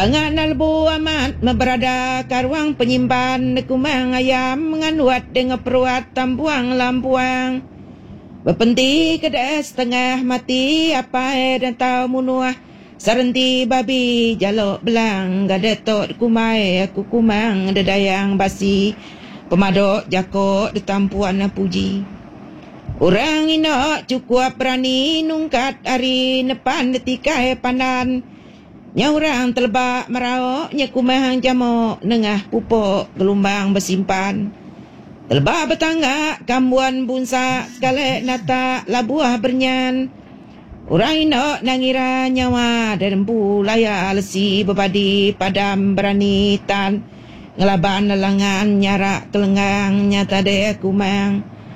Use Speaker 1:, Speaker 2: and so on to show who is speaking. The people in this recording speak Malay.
Speaker 1: Bangat nalbu amat berada karuang penyimpan kumang ayam menganuat dengan peruat tampuang lampuang. Berpenti kedas tengah mati apa dan tau munuah. Sarenti babi jaluk belang gadetot kumai aku kumang dedayang basi. Pemadok jakok detampuan puji. Orang ina cukup berani nungkat hari depan detikai pandan. Nya orang telebak merauk nya kumang jamuk nengah pupuk gelombang bersimpan. Telebak bertangga kambuan bunsa sekali nata labuah bernyan. Orang ina nangira nyawa dan rempu laya lesi berbadi padam berani tan. Ngelaban lelangan nyarak kelenggang nyata de kumang.